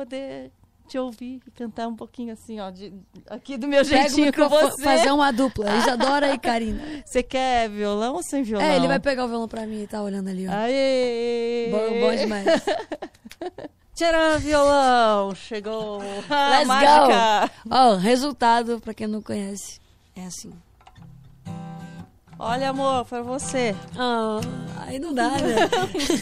poder te ouvir e cantar um pouquinho assim, ó, aqui do meu jeitinho com você. Fazer uma dupla, Isadora e Karina. Você quer violão ou sem violão? Ele vai pegar o violão pra mim e tá olhando ali, ó. Aê! Bom demais. Tcharam, violão! Chegou a Let's mágica! Go! Ó, resultado, pra quem não conhece, é assim. Olha, amor, pra você. Aí não dá, né?